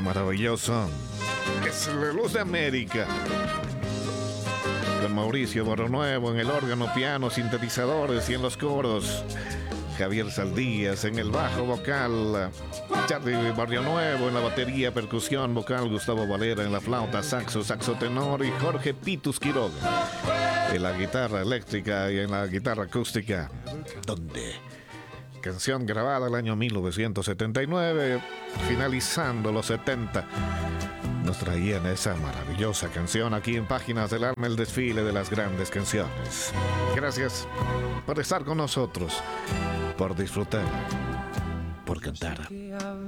maravilloso. Es la Luz de América. Con Mauricio Borronuevo en el órgano, piano, sintetizadores y en los coros. Javier Saldías en el bajo vocal. Charlie Barrio Nuevo en la batería, percusión, vocal. Gustavo Valera en la flauta, saxo, saxo tenor. Y Jorge Pitus Quiroga en la guitarra eléctrica y en la guitarra acústica. ¿Dónde? Canción grabada el año 1979, finalizando los 70. Nos traían esa maravillosa canción aquí en Páginas del Alma, el desfile de las grandes canciones. Gracias por estar con nosotros, por disfrutar, por cantar.